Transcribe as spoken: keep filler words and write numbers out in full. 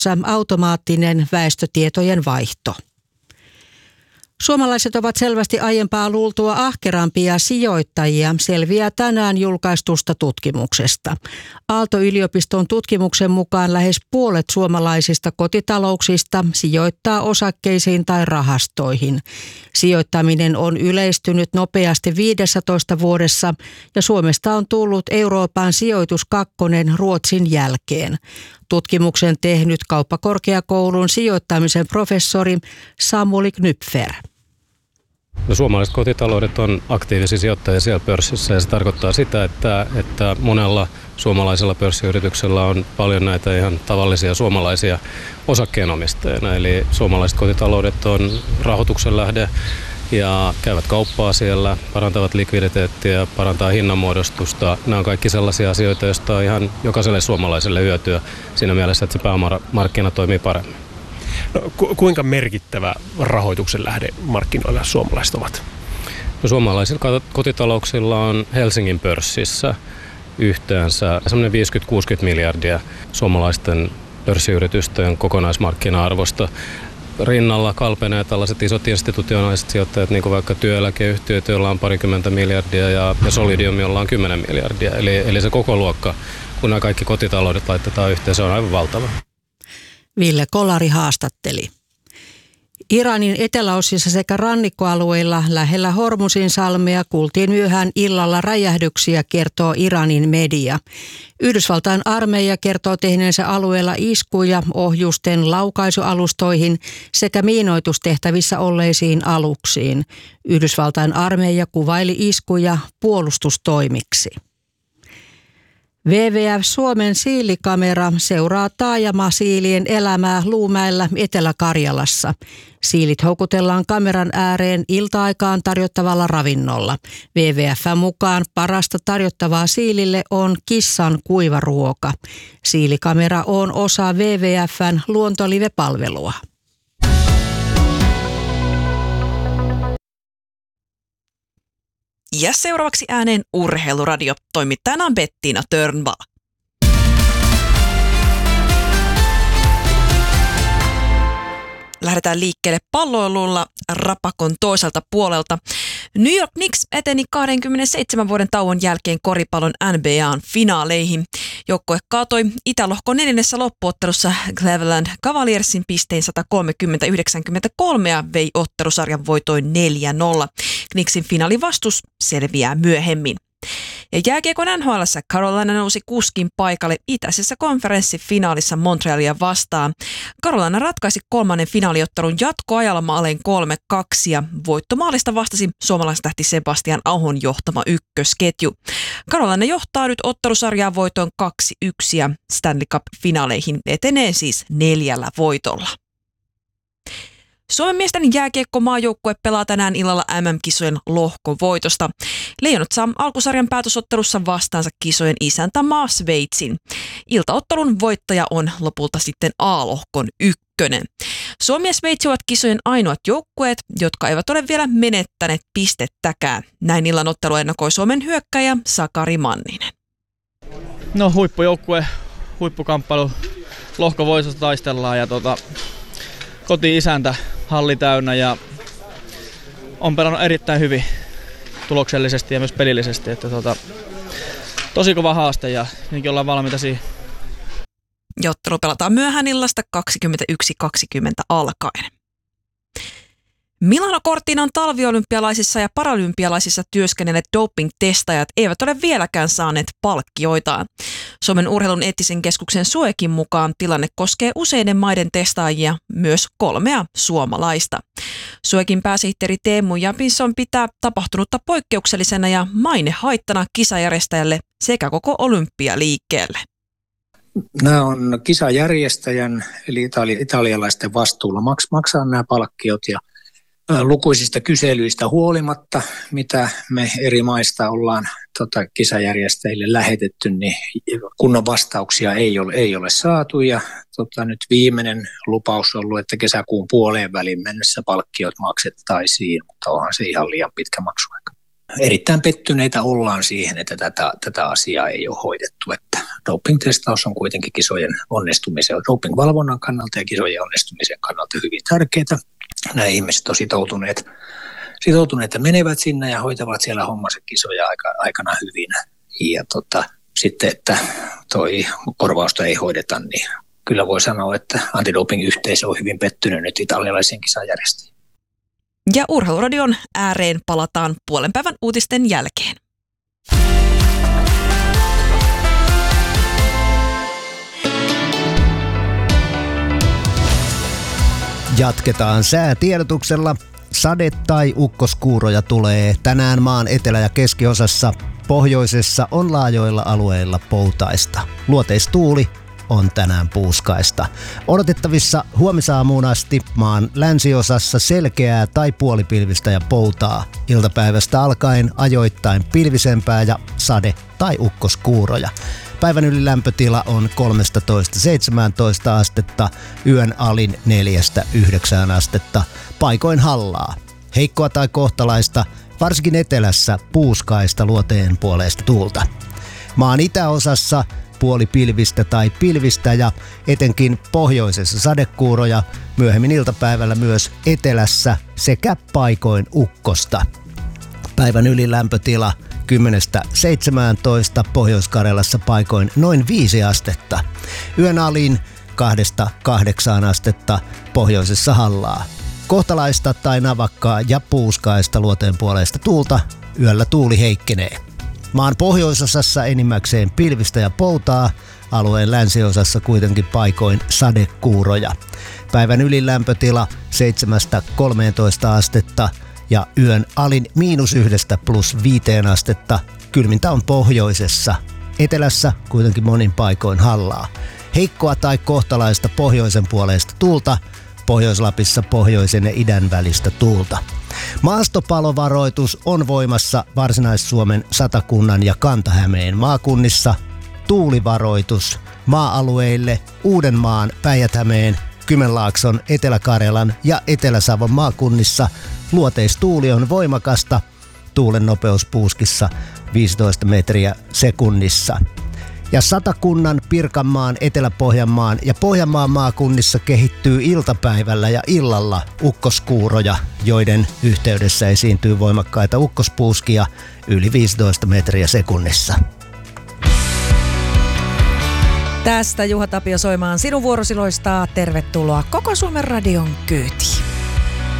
automaattinen väestötietojen vaihto. Suomalaiset ovat selvästi aiempaa luultua ahkerampia sijoittajia, selviää tänään julkaistusta tutkimuksesta. Aalto-yliopiston tutkimuksen mukaan lähes puolet suomalaisista kotitalouksista sijoittaa osakkeisiin tai rahastoihin. Sijoittaminen on yleistynyt nopeasti viidessätoista vuodessa ja Suomesta on tullut Euroopan sijoituskakkonen Ruotsin jälkeen. Tutkimuksen tehnyt kauppakorkeakoulun sijoittamisen professori Samuli Knypfer. No, suomalaiset kotitaloudet on aktiivisia sijoittajia siellä pörssissä ja se tarkoittaa sitä, että, että monella suomalaisella pörssiyrityksellä on paljon näitä ihan tavallisia suomalaisia osakkeenomistajina. Eli suomalaiset kotitaloudet on rahoituksen lähde ja käyvät kauppaa siellä, parantavat likviditeettiä, parantaa hinnanmuodostusta. Nämä on kaikki sellaisia asioita, joista on ihan jokaiselle suomalaiselle hyötyä siinä mielessä, että se pääomamarkkina toimii paremmin. No, ku- kuinka merkittävä rahoituksen lähde markkinoilla suomalaiset ovat? No, suomalaisilla kotitalouksilla on Helsingin pörssissä yhteensä semmoinen viisikymmentä kuusikymmentä miljardia suomalaisten pörssiyritysten kokonaismarkkina-arvosta. Rinnalla kalpenee tällaiset isot institutionaaliset sijoittajat, niin kuin vaikka työeläkeyhtiöt, joilla on parikymmentä miljardia ja, ja Solidium, jolla on kymmenen miljardia. Eli, eli se koko luokka, kun nämä kaikki kotitaloudet laitetaan yhteen, se on aivan valtava. Ville Kolari haastatteli. Iranin eteläosissa sekä rannikkoalueilla lähellä Hormusin salmea kuultiin myöhään illalla räjähdyksiä, kertoo Iranin media. Yhdysvaltain armeija kertoo tehneensä alueella iskuja ohjusten laukaisualustoihin sekä miinoitustehtävissä olleisiin aluksiin. Yhdysvaltain armeija kuvaili iskuja puolustustoimiksi. W W F Suomen siilikamera seuraa taajamasiilien elämää Luumäellä Etelä-Karjalassa. Siilit houkutellaan kameran ääreen ilta-aikaan tarjottavalla ravinnolla. W W F:n mukaan parasta tarjottavaa siilille on kissan kuivaruoka. Siilikamera on osa W W F:n luontolive-palvelua. Ja seuraavaksi ääneen Urheiluradio. Toimittajana on Bettina Törnvall. Lähdetään liikkeelle palloilulla rapakon toiselta puolelta. New York Knicks eteni kaksikymmentäseitsemän vuoden tauon jälkeen koripallon N B A:n finaaleihin. Joukkue kaatoi Itälohkon neljännessä loppuottelussa Cleveland Cavaliersin pistein sata kolmekymmentä yhdeksänkymmentäkolme ja vei ottelusarjan voitoin neljä nolla. Knicksin finaalivastus selviää myöhemmin. Ja jääkiekon N H L:ssä Carolina nousi kuskin paikalle itäisessä konferenssifinaalissa Montrealia vastaan. Carolina ratkaisi kolmannen finaaliottelun jatkoajalla maaleen kolme kaksi ja voittomaalista vastasi suomalaistähti Sebastian Ahon johtama ykkösketju. Carolina johtaa nyt ottelusarjaa voitoon kaksi yksi ja Stanley Cup-finaaleihin etenee siis neljällä voitolla. Suomen miesten jääkiekko-maajoukkue pelaa tänään illalla M M-kisojen lohkovoitosta. Leijonat saa alkusarjan päätösottelussa vastaansa kisojen isäntämaa Sveitsin. Iltaottelun voittaja on lopulta sitten A-lohkon ykkönen. Suomi ja Sveitsi ovat kisojen ainoat joukkueet, jotka eivät ole vielä menettäneet pistettäkään. Näin illan ottelu ennakoi Suomen hyökkäjä Sakari Manninen. No huippujoukkue, huippukamppailu, lohkovoitosta taistellaan ja tota, koti-isäntä, halli täynnä ja on pelannut erittäin hyvin tuloksellisesti ja myös pelillisesti. Että tota, tosi kova haaste ja niinkin ollaan valmiita siihen. Ottelu pelataan myöhään illasta kaksikymmentäyksi kaksikymmentä alkaen. Milano Cortinan talviolympialaisissa ja paralympialaisissa työskennelleet doping-testajat eivät ole vieläkään saaneet palkkioitaan. Suomen urheilun eettisen keskuksen Suekin mukaan tilanne koskee useiden maiden testaajia, myös kolmea suomalaista. Suekin pääsihteeri Teemu Japinson pitää tapahtunutta poikkeuksellisena ja mainehaittana kisajärjestäjälle sekä koko olympialiikkeelle. Nämä on kisajärjestäjän eli itali- italialaisten vastuulla maks- maksaa nämä palkkiot ja lukuisista kyselyistä huolimatta, mitä me eri maista ollaan tota, kisajärjestäjille lähetetty, niin kunnon vastauksia ei ole, ei ole saatu. Ja tota, nyt viimeinen lupaus on ollut, että kesäkuun puoleen välin mennessä palkkiot maksettaisiin, mutta onhan se ihan liian pitkä maksuaika. erittäin pettyneitä ollaan siihen, että tätä, tätä asiaa ei ole hoidettu. Että doping-testaus on kuitenkin kisojen onnistumisen, doping-valvonnan kannalta ja kisojen onnistumisen kannalta hyvin tärkeää. Nämä ihmiset on sitoutuneet, sitoutuneet ja menevät sinne ja hoitavat siellä hommansa kisoja aika, aikana hyvin. Ja tota, sitten, että toi korvausta ei hoideta, niin kyllä voi sanoa, että antidoping-yhteisö on hyvin pettynyt nyt italialaisiin kisajärjestäjiin. Ja Urheiluradion ääreen palataan puolen päivän uutisten jälkeen. Jatketaan säätiedotuksella. Sade- tai ukkoskuuroja tulee tänään maan etelä- ja keskiosassa. Pohjoisessa on laajoilla alueilla poutaista. Luoteistuuli on tänään puuskaista. Odotettavissa huomisaamuun asti maan länsiosassa selkeää tai puolipilvistä ja poutaa. Iltapäivästä alkaen ajoittain pilvisempää ja sade- tai ukkoskuuroja. Päivän ylilämpötila on kolmetoista seitsemäntoista astetta, yön alin neljästä yhdeksään astetta, paikoin hallaa. Heikkoa tai kohtalaista, varsinkin etelässä puuskaista luoteen puoleista tuulta. Maan itäosassa puolipilvistä tai pilvistä ja etenkin pohjoisessa sadekuuroja, myöhemmin iltapäivällä myös etelässä sekä paikoin ukkosta. Päivän ylilämpötila kymmenestä seitsemääntoista, Pohjois-Karjalassa paikoin noin viisi astetta. Yön alin kahdesta kahdeksaan astetta, pohjoisessa hallaa. Kohtalaista tai navakkaa ja puuskaista luoteen puoleista tuulta, yöllä tuuli heikkenee. Maan pohjoisosassa enimmäkseen pilvistä ja poutaa, alueen länsiosassa kuitenkin paikoin sadekuuroja. Päivän ylilämpötila seitsemästä kolmeentoista astetta ja yön alin miinus yhdestä plus viiteen astetta. Kylmintä on pohjoisessa. Etelässä kuitenkin monin paikoin hallaa. Heikkoa tai kohtalaista pohjoisen puoleista tuulta, Pohjois-Lapissa pohjoisen ja idän välistä tuulta. Maastopalovaroitus on voimassa Varsinais-Suomen, Satakunnan ja Kanta-Hämeen maakunnissa. Tuulivaroitus maa-alueille Uudenmaan, Päijät-Hämeen, Kymenlaakson, Etelä-Karjalan ja Etelä-Savon maakunnissa. Luoteistuuli on voimakasta. Tuulen nopeus puuskissa viisitoista metriä sekunnissa. Ja Satakunnan, Pirkanmaan, Etelä-Pohjanmaan ja Pohjanmaan maakunnissa kehittyy iltapäivällä ja illalla ukkoskuuroja, joiden yhteydessä esiintyy voimakkaita ukkospuuskia yli viisitoista metriä sekunnissa. Tästä Juha Tapio soimaan sinun vuorosi loistaa. Tervetuloa Koko Suomen radion kyytiin.